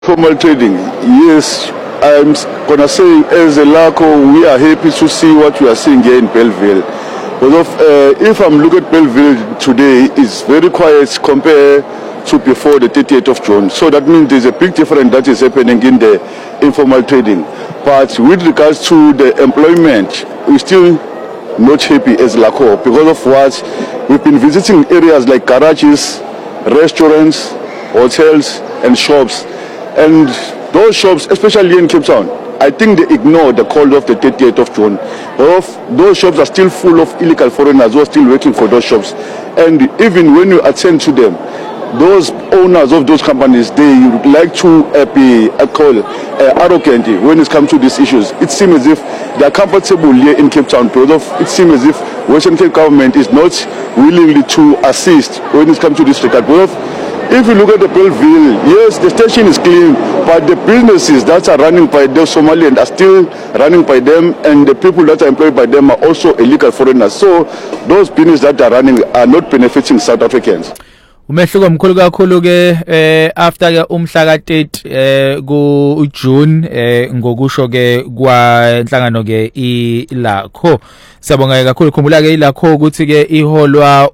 Formal trading, yes, I'm gonna say as a LACO, we are happy to see what we are seeing here in Bellville. Because if I'm looking at Bellville today, it's very quiet compared to before the 30th of June. So that means there's a big difference that is happening in the informal trading. But with regards to the employment, we're still not happy as LACO because of what we've been visiting areas like garages, restaurants, hotels, and shops. And those shops, especially in Cape Town, I think they ignore the call of the 30th of June. Those shops are still full of illegal foreigners who are still working for those shops. And even when you attend to them, those owners of those companies, they like to be arrogant when it comes to these issues. It seems as if they are comfortable here in Cape Town because it seems as if Western Cape government is not willing to assist when it comes to this regard. If you look at the Bellville, yes, the station is clean, but the businesses that are running by the Somalians are still running by them, and the people that are employed by them are also illegal foreigners. So those businesses that are running are not benefiting South Africans. Umehluko omkhulu kakhulu ke after ke umhla ka-30 ku June ngokusho ke kwanhlangano ke iLACO. Siyabonga kakhulu, khumbula ke iLACO ukuthi ke iholwa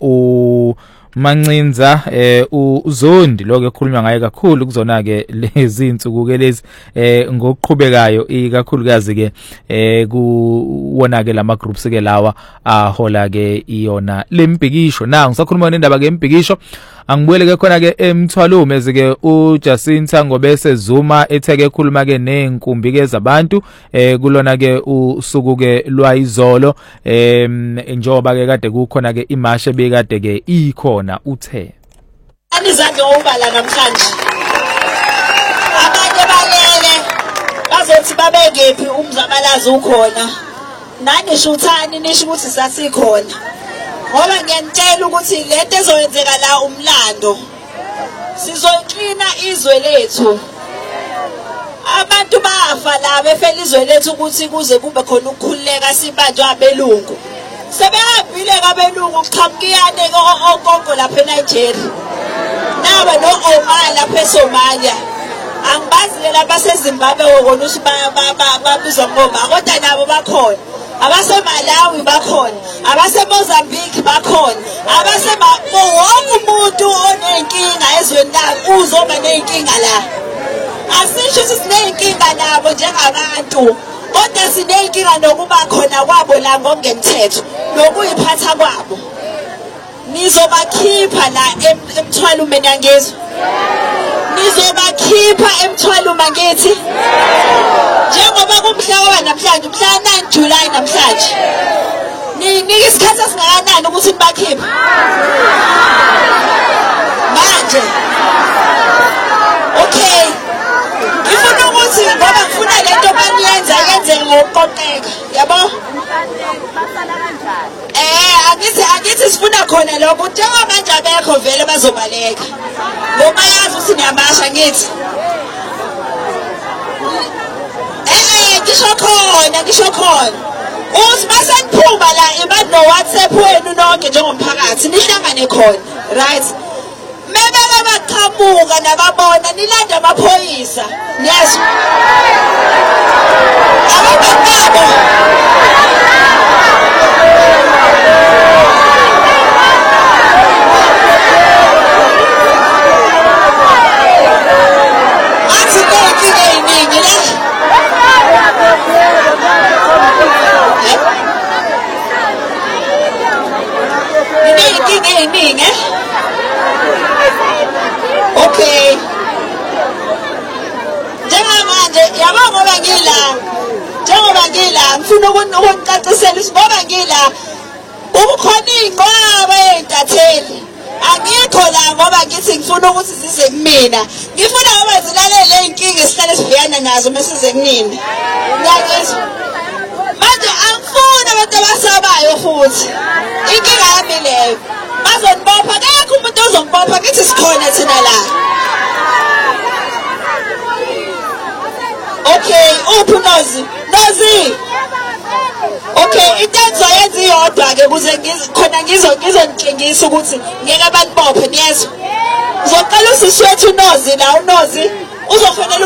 Mancinza uZondi lokho ekhulunywa ngaye kakhulu kuzona ke lezi insuku ke lezi ngokuqhubekayo ikakhulukazi ke kuwona ke lama groups ke lawa ahola ke iyona lembhikisho. Na ngisakhuluma nendaba ke embhikisho, angibuyele ke khona ke eMthwalume ke uJacinta Ngobese Zuma etheke ekhuluma ke nenkumbi ke zabantu kulona ke usuku ke lwayizolo njengoba ke kade kukhona ke imashe bekade ke ikhona uthe anizange ubala namhlanje abanye balele bazothi babengephi umzabalazo ukhona nangisho uthani nisho ukuthi sasikhona ngoba ngiyanitshela ukuthi lento ezoyenzeka la umlando sizoyiklina izwe lethu. Abantu bafa la befela izwe lethu ukuthi kuze kube khona ukukhululeka sibanjwe abelungu. Sebehambile kabelungu kuqhamukiyane ogogo lapha eNigeria. Nawe no Omar lapha eSomalia. Angibazi ke lapha seZimbabwe ukona ukuthi babizwa ngoma kodwa nabo bakhona. AbaseMalawi bakhona, abaseMozambique bakhona, wonke umuntu onenkinga ezweni lakhe uzoba nenkinga la. Asisho ukuthi sinenkinga nabo njengabantu, kodwa sinenkinga nokuba khona kwabo la ngokungemthetho nokuyiphatha kwabo. Nizobakhipha la eMthwalume nyangezwe. Nizobakhipha eMthwalume ngithi. Njengoba kumhla namhlanje umhla 9 July namhlanje. Ninika isikhathi esingakanani ukuthi nibakhiphe? Manje. Okay. Ngifuna ukuthi ngoba ngifuna lento baniyenza yenze ngokuqoqeka. Yabo? Angithi sifuna khona lokho njengoba manje abekho vele bazobaleka. Ngoba yazi ukuthi niyabasha ngithi. Ngisho khona. Uthi maseniphuma la ibantu no WhatsApp wenu nonke njengomphakathi nihlangane khona, right? Mebeke baqhamuka nababona nilanda amaphoyisa. Niyazwa? Abababo. Okay. Njengoba ngila ngifuna ukunicacisela ngoba ngila ukhona inqwaba ezintatheli angikho la ngoba ngithi ngifuna ukuthi size kumina, ngifuna ngoba zilalele inkinga esihlale sibhekana nazo masize kumina. Ngiyakuzwa manje angifuni abantu abasabayo futhi inkinga yami leyo bazonibopha akekho umuntu ozongibopha ngithi sikhona thina la. Okay, Nozi. Okay, intenzo yenza iyodwa ke kuze khona ngizonitshengisa ukuthi ngeke banibophe niyezwa. Ngizoqala usishwethu Nozi la uNozi uzofanele